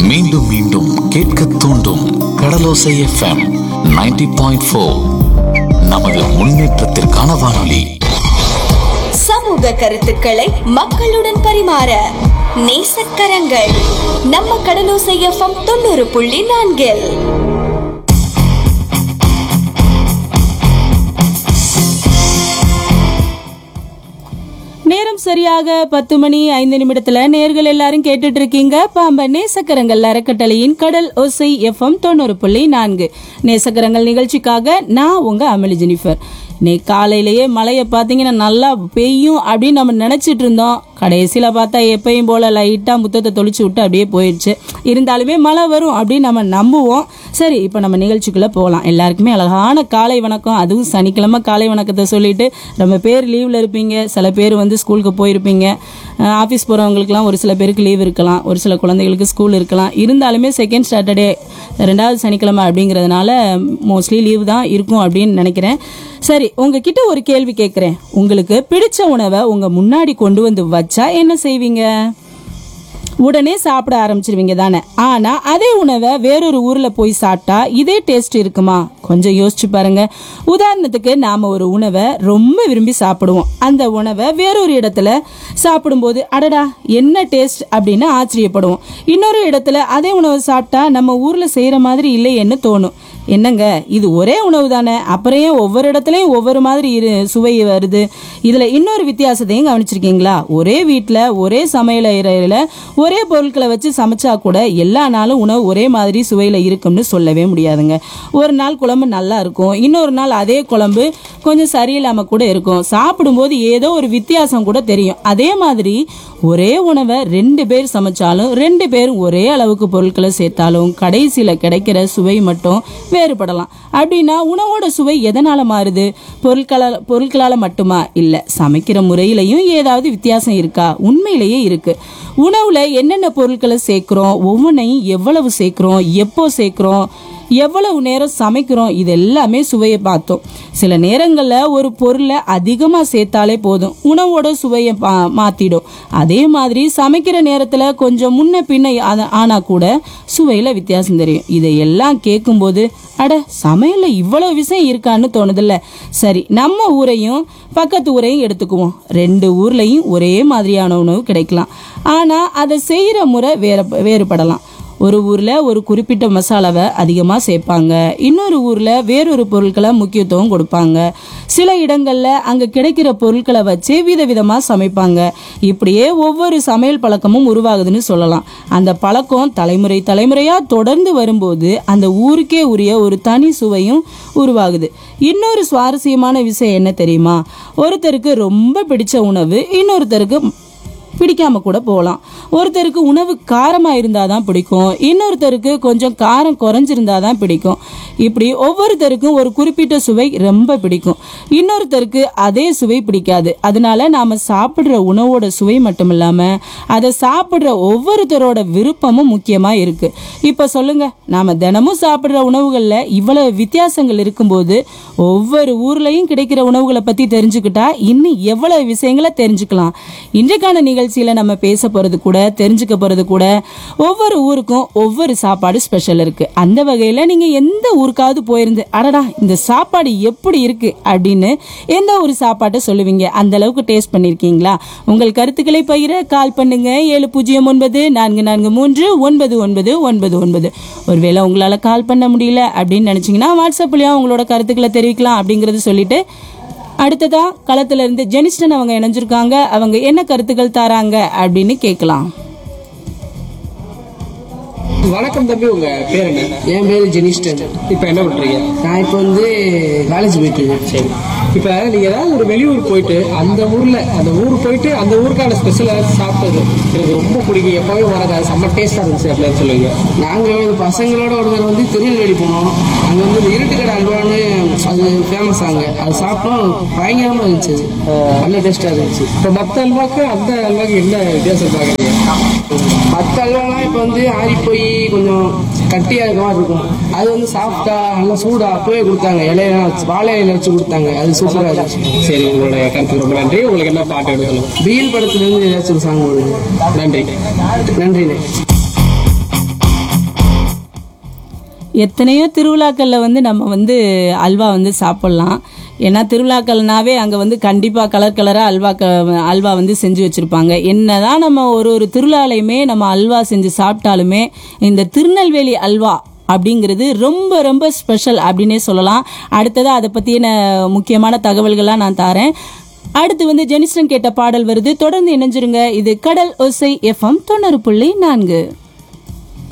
மீண்டும் மீண்டும் கேட்க தூண்டும் கடலோசை எஃப்எம் 90.4. நமது முன்னேற்றத்திற்கான வானொலி. சமூக கருத்துக்களை மக்களுடன் பரிமாற நேசக்கரங்கள் நம்ம கடலோசை எஃப்எம் 90.4. நேரம் சரியாக 10:05 நேர்கள் எல்லாரும் கேட்டுட்டு இருக்கீங்க பாம்பன் நேசக்கரங்கள் அறக்கட்டளையின் கடல் ஓசை எஃப்எம் 90.4 நேசக்கரங்கள் நிகழ்ச்சிக்காக நான் உங்க அமளி ஜெனிஃபர். இன்னைக்கு காலையிலேயே மழையை பார்த்தீங்கன்னா நல்லா பெய்யும் அப்படின்னு நம்ம நினைச்சிட்டு இருந்தோம். கடைசியில் பார்த்தா எப்பயும் போல லைட்டாக முத்தத்தை தொளிச்சு விட்டு அப்படியே போயிடுச்சு. இருந்தாலுமே மழை வரும் அப்படின்னு நம்ம நம்புவோம். சரி, இப்போ நம்ம நிகழ்ச்சிக்குள்ளே போகலாம். எல்லாருக்குமே அழகான காலை வணக்கம். அதுவும் சனிக்கிழமை காலை வணக்கத்தை சொல்லிட்டு ரொம்ப பேர் லீவில் இருப்பீங்க, சில பேர் ஸ்கூலுக்கு போயிருப்பீங்க. ஆஃபீஸ் போகிறவங்களுக்குலாம் ஒரு சில பேருக்கு லீவ் இருக்கலாம், ஒரு சில குழந்தைகளுக்கு ஸ்கூல் இருக்கலாம். இருந்தாலுமே செகண்ட் சாட்டர்டே, ரெண்டாவது சனிக்கிழமை அப்படிங்கிறதுனால மோஸ்ட்லி லீவ் தான் இருக்கும் அப்படின்னு நினைக்கிறேன். சரி, உங்ககிட்ட ஒரு கேள்வி கேட்குறேன். உங்களுக்கு பிடிச்ச உணவை உங்கள் முன்னாடி கொண்டு வந்து வச்சா என்ன செய்வீங்க? உடனே சாப்பிட ஆரம்பிச்சிருவீங்க தானே. ஆனா அதே உணவை வேறொரு ஊர்ல போய் சாப்பிட்டா இதே டேஸ்ட் இருக்குமா? கொஞ்சம் யோசிச்சு பாருங்க. உதாரணத்துக்கு நாம ஒரு உணவை ரொம்ப விரும்பி சாப்பிடுவோம். அந்த உணவை வேறொரு இடத்துல சாப்பிடும்போது அடடா என்ன டேஸ்ட் அப்படின்னு ஆச்சரியப்படுவோம். இன்னொரு இடத்துல அதே உணவை சாப்பிட்டா நம்ம ஊர்ல செய்யற மாதிரி இல்லையேன்னு தோணும். என்னங்க, இது ஒரே உணவு தானே, அப்புறம் ஏன் ஒவ்வொரு இடத்துலயும் ஒவ்வொரு மாதிரி சுவை வருது? இதுல இன்னொரு வித்தியாசத்தையும் கவனிச்சிருக்கீங்களா? ஒரே வீட்டுல ஒரே சமையல் அறையில ஒரே பொருட்களை வச்சு சமைச்சா கூட எல்லா நாளும் உணவு ஒரே மாதிரி சுவையில இருக்கும்னு சொல்லவே முடியாதுங்க. ஒரு நாள் குழம்பு நல்லா இருக்கும், இன்னொரு நாள் அதே குழம்பு கொஞ்சம் சரியில்லாம கூட இருக்கும். சாப்பிடும்போது ஏதோ ஒரு வித்தியாசம் கூட தெரியும். அதே மாதிரி ஒரே உணவை 2 பேர் சமைச்சாலும் 2 பேரும் ஒரே அளவுக்கு பொருட்களை சேர்த்தாலும் கடைசியில கிடைக்கிற சுவை மட்டும் வேறுபடலாம். அப்படின்னா உணவோட சுவை எதனால மாறுது? பொருட்களால மட்டுமா? இல்ல, சமைக்கிற முறையிலையும் ஏதாவது வித்தியாசம் இருக்கா? உண்மையிலேயே இருக்கு. உணவுல என்னென்ன பொருட்களை சேர்க்கிறோம், ஒவ்வொன்றையும் எவ்வளவு சேர்க்கிறோம், எப்போ சேர்க்கிறோம், எவ்வளவு நேரம் சமைக்கிறோம், இது எல்லாமே சுவையை பார்த்தோம். சில நேரங்களில் ஒரு பொருளை அதிகமாக சேர்த்தாலே போதும், உணவோட சுவையை மாற்றிடும். அதே மாதிரி சமைக்கிற நேரத்தில் கொஞ்சம் முன்ன பின்ன ஆனால் கூட சுவையில் வித்தியாசம் தெரியும். இதையெல்லாம் கேட்கும்போது அட, சமையலில் இவ்வளோ விஷயம் இருக்கான்னு தோணுதில்ல. சரி, நம்ம ஊரையும் பக்கத்து ஊரையும் எடுத்துக்குவோம். 2 ஊர்லையும் ஒரே மாதிரியான உணவு கிடைக்கலாம், ஆனால் அதை செய்கிற முறை வேறுபடலாம். ஒரு ஊர்ல ஒரு குறிப்பிட்ட மசாலாவை அதிகமா சேர்ப்பாங்க, இன்னொரு ஊர்ல வேறொரு பொருட்களை முக்கியத்துவம் கொடுப்பாங்க. சில இடங்கள்ல அங்க கிடைக்கிற பொருட்களை வச்சு விதவிதமா சமைப்பாங்க. இப்படியே ஒவ்வொரு சமையல் பழக்கமும் உருவாகுதுன்னு சொல்லலாம். அந்த பழக்கம் தலைமுறையா தொடர்ந்து வரும்போது அந்த ஊருக்கே உரிய ஒரு தனி சுவையும் உருவாகுது. இன்னொரு சுவாரஸ்யமான விஷயம் என்ன தெரியுமா? ஒருத்தருக்கு ரொம்ப பிடிச்ச உணவு இன்னொருத்தருக்கு பிடிக்காம கூட போகலாம். ஒருத்தருக்கு உணவு காரமா இருந்தாதான் பிடிக்கும், இன்னொருத்தருக்கு கொஞ்சம் காரம் குறைஞ்சிருந்தாதான் பிடிக்கும். இப்படி ஒவ்வொருத்தருக்கும் ஒரு குறிப்பிட்ட சுவை ரொம்ப பிடிக்கும், இன்னொருத்தருக்கு அதே சுவை பிடிக்காது. அதனால நாம சாப்பிடுற உணவோட சுவை மட்டும் இல்லாம அதை சாப்பிடுற ஒவ்வொருத்தரோட விருப்பமும் முக்கியமா இருக்கு. இப்ப சொல்லுங்க, நாம தினமும் சாப்பிடுற உணவுகள்ல இவ்வளவு வித்தியாசங்கள் இருக்கும்போது ஒவ்வொரு ஊர்லயும் கிடைக்கிற உணவுகளை பத்தி தெரிஞ்சுக்கிட்டா இன்னும் எவ்வளவு விஷயங்களை தெரிஞ்சுக்கலாம். இன்றைக்கான நிகழ்ச்சியில நம்ம பேச போறது கூட தெரிஞ்சுக்க போறது கூட ஒவ்வொரு ஊருக்கும் ஒவ்வொரு சாப்பாடு ஸ்பெஷல் இருக்கு. அந்த வகையில நீங்க எந்த ஊருக்காவது போயிருந்து அடடா இந்த சாப்பாடு எப்படி இருக்கு அப்படின்னு எந்த ஒரு சாப்பாட்டை சொல்லுவீங்க? அந்த அளவுக்கு டேஸ்ட் பண்ணிருக்கீங்களா? உங்கள் கருத்துக்களை பகிர கால் பண்ணுங்க 7009439999. ஒருவேளை உங்களால கால் பண்ண முடியல அப்படின்னு நினைச்சீங்கன்னா வாட்ஸ்அப்லயா உங்களோட கருத்துக்களை தெரிவிக்கலாம் அப்படிங்கறது சொல்லிட்டு, அடுத்ததா களத்துல இருந்து ஜெனிஸ்டன் அவங்க இணைஞ்சிருக்காங்க. அவங்க என்ன கருத்துக்கள் தராங்க அப்படின்னு கேட்கலாம். வணக்கம் தம்பி, உங்க பேர் என்ன? என் பேரு ஜெனிஸ்டன். இப்ப என்ன பண்றீங்க? நான் இப்போ காலேஜ் போயிட்டு இருக்கேன். சரி, இப்ப நீங்க ஏதாவது ஒரு வெளியூர் போயிட்டு அந்த ஊர் போயிட்டு அந்த ஊருக்கான ஸ்பெஷலா சாப்பிட்டது எனக்கு ரொம்ப பிடிக்கும், எப்பவே வராது, அது செம்ம டேஸ்டா இருந்துச்சு அப்படின்னு சொல்லுவீங்க? நாங்கள் பசங்களோட ஒரு தடவை திருநெல்வேலி போனோம். அங்கே இந்த இருட்டுக்கடை அல்வான்னு அது ஃபேமஸ். அது சாப்பிட்டோம், பயங்கரமா இருந்துச்சு, நல்ல டேஸ்டா இருந்துச்சு. இப்ப மத்த அல்வாக்கு அந்த அல்வாக்கு என்ன வித்தியாசம் பாக்குறீங்க? மற்ற அல்வாலாம் இப்போ ஆறி போய் கொஞ்சம் கட்டியா இருக்க மாதிரி இருக்கும். அது சாப்பிட்டா நல்லா சூடா அப்பவே கொடுத்தாங்க, இலையெல்லாம் வச்சு வாழை இலையில வச்சு கொடுத்தாங்க. அது சூப்பரா இருந்துச்சு. சரி, உங்களுடைய கருத்து ரொம்ப நன்றி. உங்களுக்கு என்ன பாட்டு எடுக்கணும்? பிஎல் படத்துல இருந்து ஏதாச்சும் ஒரு சாங் போடுங்க. நன்றி. நன்றிண்ணே. எத்தனையோ திருவிழாக்களில் வந்து நம்ம வந்து அல்வா வந்து சாப்பிட்லாம். ஏன்னா திருவிழாக்கள்னாவே அங்கே வந்து கண்டிப்பாக கலர் கலராக அல்வா வந்து செஞ்சு வச்சுருப்பாங்க. என்னதான் நம்ம ஒரு திருவிழாலையுமே நம்ம அல்வா செஞ்சு சாப்பிட்டாலுமே இந்த திருநெல்வேலி அல்வா அப்படிங்கிறது ரொம்ப ரொம்ப ஸ்பெஷல் அப்படின்னே சொல்லலாம். அடுத்ததாக அதை பற்றின முக்கியமான தகவல்கள்லாம் நான் தரேன். அடுத்து வந்து ஜெனிஸ்டன் கேட்ட பாடல் வருது. தொடர்ந்து இணைஞ்சிருங்க. இது கடல் ஓசை FM 90.4.